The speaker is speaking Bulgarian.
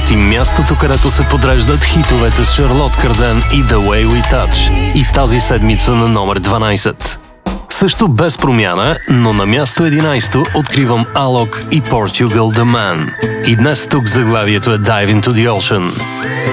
ти мястото, където се подреждат хитовете с Шарлот Карден и The Way We Touch. И тази седмица на номер 12. Също без промяна, но на място 11 откривам Alok и Portugal The Man. И днес тук заглавието е Dive Into The Ocean.